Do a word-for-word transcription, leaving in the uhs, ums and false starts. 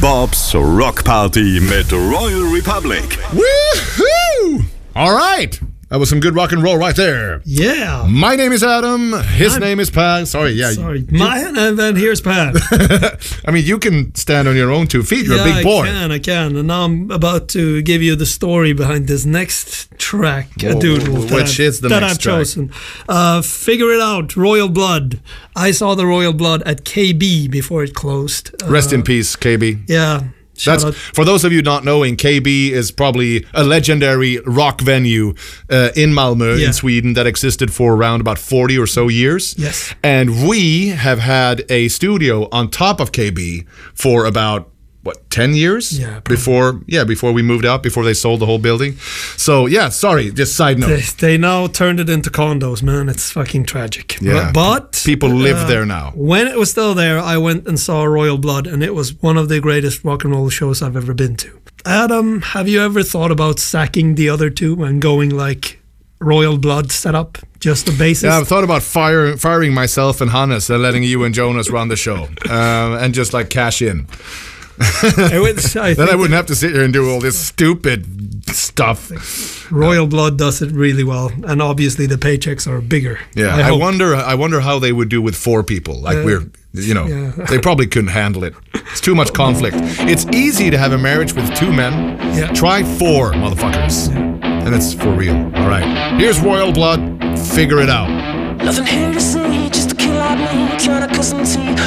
Bobs Rock Party mit Royal Republic. Woohoo! All right. That was some good rock and roll right there. Yeah. My name is Adam. His I'm, name is Pat. Sorry, yeah. Sorry. My, and then here's Pat. I mean, you can stand on your own two feet. You're yeah, a big boy. I can, I can. And now I'm about to give you the story behind this next track, Whoa, uh, dude, whoa, that, which I've, is the that next I've track? chosen. Uh, figure it out. Royal Blood. I saw the Royal Blood at K B before it closed. Uh, Rest in peace, K B. Yeah. Shout That's out. for those of you not knowing. K B is probably a legendary rock venue uh, in Malmö, Yeah. in Sweden, that existed for around about forty or so years. Yes. And we have had a studio on top of K B for about what ten years? Yeah, probably. Before yeah, before we moved out, before they sold the whole building. So yeah, sorry, just side note. They, they now turned it into condos, man. It's fucking tragic. Yeah. But People live uh, there now. When it was still there, I went and saw Royal Blood, and it was one of the greatest rock and roll shows I've ever been to. Adam, have you ever thought about sacking the other two and going like Royal Blood setup, just the basis? Yeah, I've thought about fire, firing myself and Hannes and letting you and Jonas run the show, uh, and just like cash in. It was- I Then I think wouldn't have to sit here and do all this stupid stuff. Royal Blood does it really well, and obviously the paychecks are bigger. Yeah, I I, hope. wonder. I wonder how they would do with four people. Like Uh, we're, you know, yeah. they probably couldn't handle it. It's too much conflict. It's easy to have a marriage with two men. Yeah. Try four, motherfuckers, and it's for real. All right, here's Royal Blood. Figure it out. Nothing here to see, just a kill out me, trying to cut some teeth.